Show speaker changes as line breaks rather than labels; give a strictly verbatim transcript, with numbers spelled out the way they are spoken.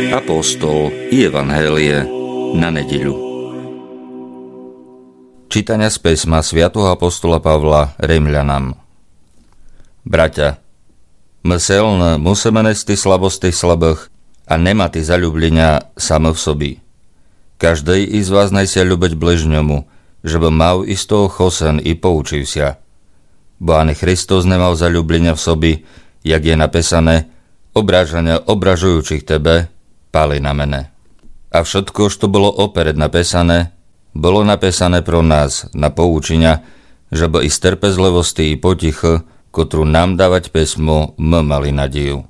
Apoštol i Evanhélie na nedeľu. Čítania z písma svätého apoštola Pavla Rimľanom. Bratia, myselne musíme nesti slabosti slabých a nemati zaľúblenia same v sobi. Každej iz vás najsia ľúbeť bližňomu, že by mal istého chosen i poučil sa. Bo ani Kristus nemal zaľúblenia v sobi, jak je napísané, obrážania obražujúcich tebe, páli na mene. A všetko, čo bolo opered napísané, bolo napísané pro nás na poučenia, že by i z trpezlivosti i potichu, ktorú nám dávať písmo, my mali nádej.